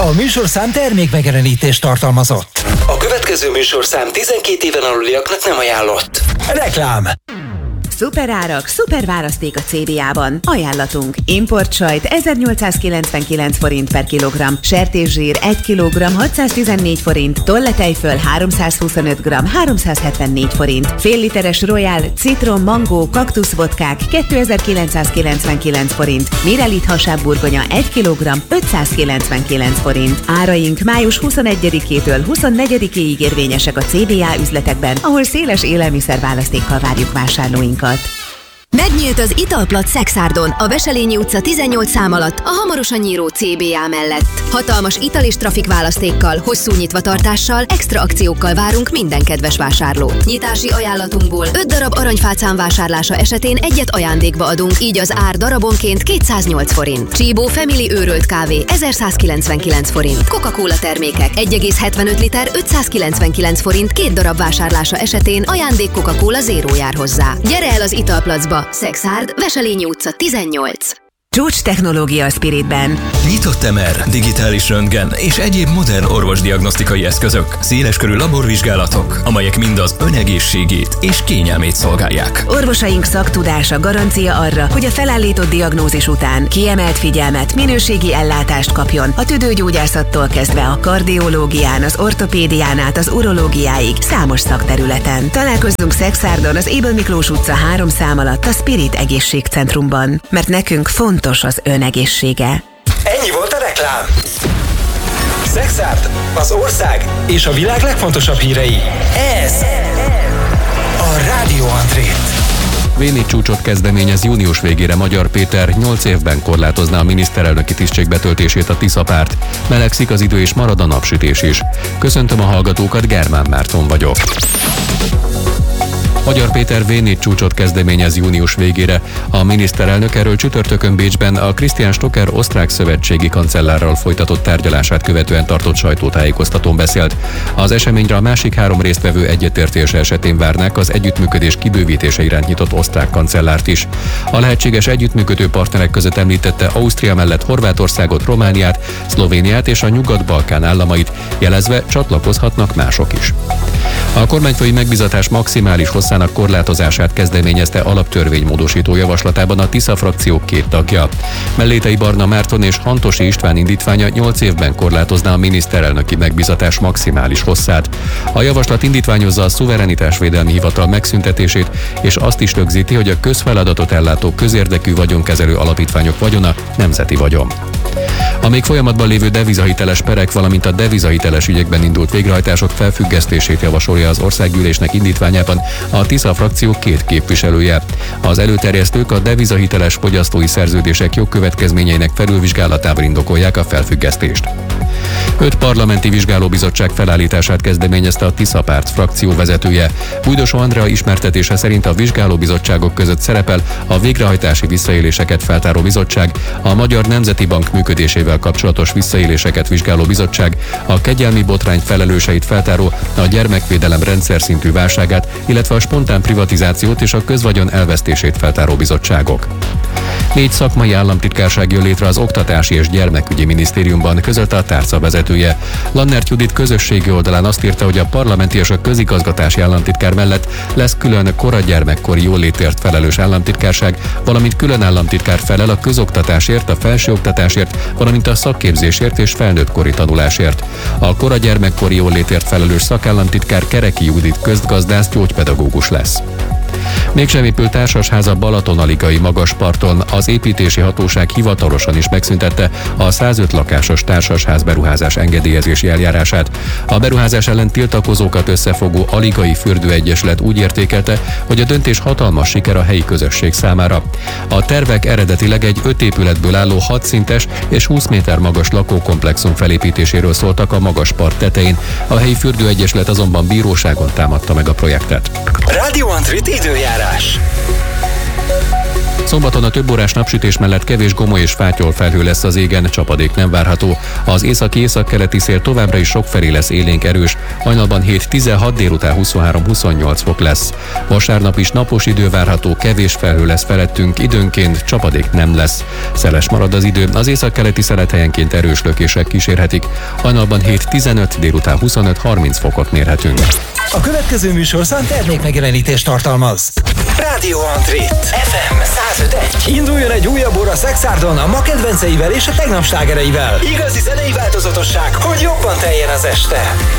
A műsorszám termékmegjelenítést tartalmazott. A következő műsorszám 12 éven aluliaknak nem ajánlott. Reklám. Szuperárak, szuper választék a CBA-ban. Ajánlatunk: importsajt 1899 forint per kilogramm, sertészsír 1 kg 614 forint, tolletejföl 325 g 374 forint, fél literes Royal, citrom, mangó, kaktuszvodkák 2999 forint, Mirelit hasábburgonya 1 kg 599 forint. Áraink május 21-től 24-ig érvényesek a CBA üzletekben, ahol széles élelmiszerválasztékkal várjuk vásárlóinkat. Megnyílt az Italplac Szexárdon, a Veselényi utca 18 szám alatt, a hamarosan nyíró CBA mellett. Hatalmas ital és trafik választékkal, hosszú nyitvatartással, extra akciókkal várunk minden kedves vásárlót. Nyitási ajánlatunkból 5 darab aranyfácán vásárlása esetén egyet ajándékba adunk, így az ár darabonként 208 forint. Csíbó Family őrölt kávé 1199 forint. Coca-Cola termékek 1,75 liter 599 forint 2 darab vásárlása esetén ajándék Coca-Cola Zero jár hozzá. Gyere el az Italplacba! Szexárd, Veselényi utca 18. Csúcs technológia a Spiritben. Nyitott MR, digitális röntgen és egyéb modern orvosdiagnosztikai eszközök, széleskörű laborvizsgálatok, amelyek mind az önegészségét és kényelmét szolgálják. Orvosaink szaktudása garancia arra, hogy a felállított diagnózis után kiemelt figyelmet, minőségi ellátást kapjon a tüdőgyógyászattól kezdve a kardiológián, az ortopédián át az urológiáig számos szakterületen. Találkozzunk Szexárdon az Ébel Miklós utca 3 szám alatt a Spirit egészségcentrumban, mert nekünk fontos az önegészsége. Ennyi volt a reklám. Szexárd, az ország és a világ legfontosabb hírei. Ez a Rádió Andrét. V4 csúcsot kezdeményez június végére Magyar Péter, 8 évben korlátozná a miniszterelnöki tisztség betöltését a Tisza párt. Melegszik az idő és marad a napsütés is. Köszöntöm a hallgatókat, Germán Márton vagyok. Magyar Péter V4 csúcsot kezdeményez június végére. A miniszterelnök erről csütörtökön Bécsben a Christian Stocker osztrák szövetségi kancellárral folytatott tárgyalását követően tartott sajtótájékoztatón beszélt. Az eseményre a másik 3 résztvevő egyetértése esetén várnák az együttműködés kibővítése iránt nyitott osztrák kancellárt is. A lehetséges együttműködő partnerek között említette Ausztria mellett Horvátországot, Romániát, Szlovéniát és a Nyugat-Balkán államait, jelezve csatlakozhatnak mások is. A kormányfői megbízatás maximális hosszának korlátozását kezdeményezte alaptörvénymódosító javaslatában a Tisza frakció 2 tagja. Mellétei Barna Márton és Hantosi István indítványa 8 évben korlátozná a miniszterelnöki megbízatás maximális hosszát. A javaslat indítványozza a szuverenitásvédelmi hivatal megszüntetését, és azt is rögzíti, hogy a közfeladatot ellátó közérdekű vagyonkezelő alapítványok vagyona nemzeti vagyon. A még folyamatban lévő devizahiteles perek, valamint a devizahiteles ügyekben indult végrehajtások felfüggesztését javasolja az országgyűlésnek indítványában a Tisza frakció 2 képviselője. Az előterjesztők a devizahiteles fogyasztói szerződések jogkövetkezményeinek felülvizsgálatával indokolják a felfüggesztést. 5 parlamenti vizsgálóbizottság felállítását kezdeményezte a Tisza párt frakció vezetője. Bújdosó Andrea ismertetése szerint a vizsgálóbizottságok között szerepel a végrehajtási visszaéléseket feltáró bizottság, a Magyar Nemzeti Bank működésével kapcsolatos visszaéléseket vizsgáló bizottság, a kegyelmi botrány felelőseit feltáró, a gyermekvédelem rendszer szintű válságát, illetve a spontán privatizációt és a közvagyon elvesztését feltáró bizottságok. 4 szakmai államtitkárság jön létre az Oktatási és Gyermekügyi Minisztériumban, közölte a tárca vezetője. Lannert Judit közösségi oldalán azt írta, hogy a parlamenti és a közigazgatási államtitkár mellett lesz külön koragyermekkori jólétért felelős államtitkárság, valamint külön államtitkár felel a közoktatásért, a felsőoktatásért, valamint a szakképzésért és felnőttkori tanulásért. A koragyermekkori jólétért felelős szakállamtitkár Kereki Judit közgazdász gyógypedagógus lesz. Mégsem épült társasház a Balatonaligai Magasparton. Az építési hatóság hivatalosan is megszüntette a 105 lakásos társasház beruházás engedélyezési eljárását. A beruházás ellen tiltakozókat összefogó Aligai Fürdőegyesület úgy értékelte, hogy a döntés hatalmas siker a helyi közösség számára. A tervek eredetileg egy 5 épületből álló 6 szintes és 20 méter magas lakókomplexum felépítéséről szóltak a Magaspart tetején. A helyi Fürdőegyesület azonban bíróságon támadta meg a projektet. Rádió Andrét időjárás. Szombaton a több órás napsütés mellett kevés gomoly és fátyol felhő lesz az égen, csapadék nem várható. Az északi-északkeleti szél továbbra is sokfelé lesz élénk erős, hajnalban 7-16, délután 23-28 fok lesz. Vasárnap is napos idő várható, kevés felhő lesz felettünk, időnként csapadék nem lesz. Szeles marad az idő, az északkeleti szelet helyenként erős lökések kísérhetik. Hajnalban 7-15, délután 25-30 fokot mérhetünk. A következő műsorszám termékmegjelenítést tartalmaz. Rádió Antrit, FM 105.1. Induljon egy újabb óra Szexárdon a ma kedvenceivel és a tegnap slágereivel. Igazi zenei változatosság, hogy jobban teljen az este.